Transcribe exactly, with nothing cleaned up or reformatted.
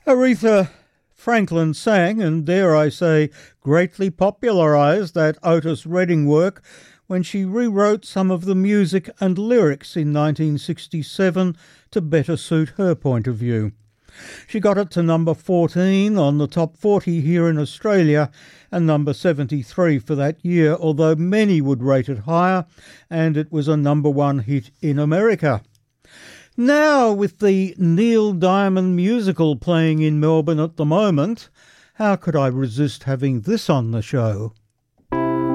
Aretha Franklin sang, and dare I say, greatly popularised that Otis Redding work when she rewrote some of the music and lyrics in nineteen sixty-seven to better suit her point of view. She got it to number fourteen on the top forty here in Australia and number seventy-three for that year, although many would rate it higher, and it was a number one hit in America. Now, with the Neil Diamond musical playing in Melbourne at the moment, how could I resist having this on the show?